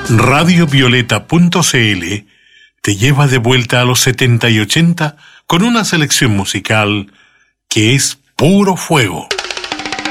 Radiovioleta.cl te lleva de vuelta a los 70 y 80 con una selección musical que es puro fuego.